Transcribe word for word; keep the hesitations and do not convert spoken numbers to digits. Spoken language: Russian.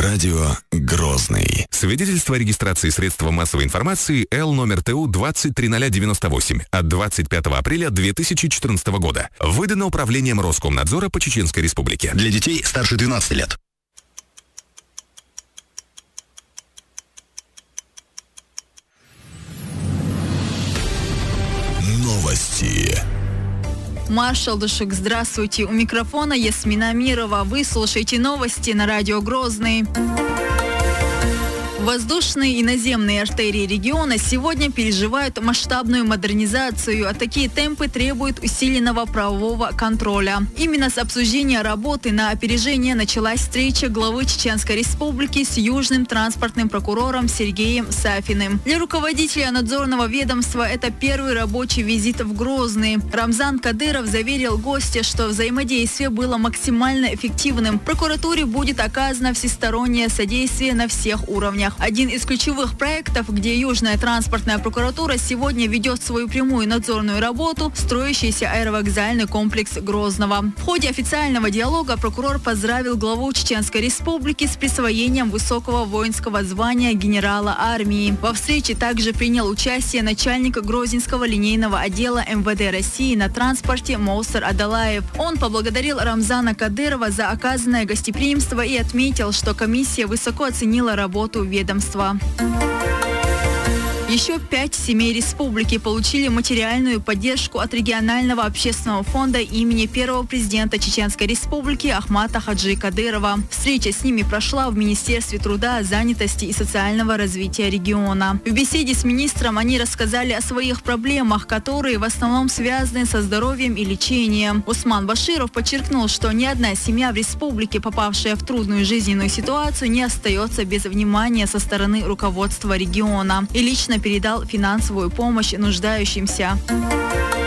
Радио Грозный. Свидетельство о регистрации средства массовой информации Л номер Т У двадцать три ноль девяносто восемь от двадцать пятого апреля две тысячи четырнадцатого года. Выдано Управлением Роскомнадзора по Чеченской Республике. Для детей старше двенадцати лет. Новости. Маршал Душук, здравствуйте. У микрофона Ясмина Амирова. Вы слушаете новости на радио Грозный. Воздушные и наземные артерии региона сегодня переживают масштабную модернизацию, а такие темпы требуют усиленного правового контроля. Именно с обсуждения работы на опережение началась встреча главы Чеченской Республики с южным транспортным прокурором Сергеем Сафиным. Для руководителя надзорного ведомства это первый рабочий визит в Грозный. Рамзан Кадыров заверил гостя, что взаимодействие было максимально эффективным. Прокуратуре будет оказано всестороннее содействие на всех уровнях. Один из ключевых проектов, где Южная транспортная прокуратура сегодня ведет свою прямую надзорную работу, строящийся аэровокзальный комплекс Грозного. В ходе официального диалога прокурор поздравил главу Чеченской Республики с присвоением высокого воинского звания генерала армии. Во встрече также принял участие начальник Грозненского линейного отдела эм вэ дэ России на транспорте Моусар Адалаев. Он поблагодарил Рамзана Кадырова за оказанное гостеприимство и отметил, что комиссия высоко оценила работу ведомства. Еще пять семей республики получили материальную поддержку от регионального общественного фонда имени первого президента Чеченской Республики Ахмата Хаджи Кадырова. Встреча с ними прошла в Министерстве труда, занятости и социального развития региона. В беседе с министром они рассказали о своих проблемах, которые в основном связаны со здоровьем и лечением. Усман Баширов подчеркнул, что ни одна семья в республике, попавшая в трудную жизненную ситуацию, не остается без внимания со стороны руководства региона и лично передал финансовую помощь нуждающимся.